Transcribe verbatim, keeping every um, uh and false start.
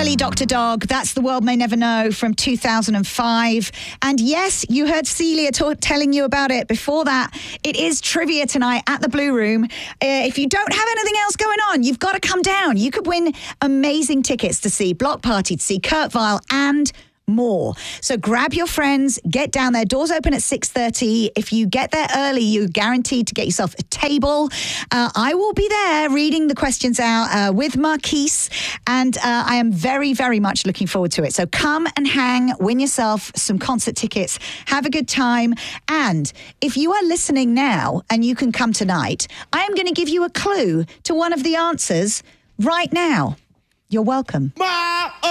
early, Doctor Dog. That's The World May Never Know from two thousand five. And yes, you heard Celia ta- telling you about it before that. It is trivia tonight at the Blue Room. Uh, if you don't have anything else going on, you've got to come down. You could win amazing tickets to see Block Party, to see Kurt Vile, and more. So grab your friends, get down there. Doors open at six thirty. If you get there early, you're guaranteed to get yourself a table. Uh, I will be there reading the questions out uh, with Marquise, and uh, I am very, very much looking forward to it. So come and hang, win yourself some concert tickets, have a good time. And if you are listening now and you can come tonight, I am going to give you a clue to one of the answers right now. You're welcome.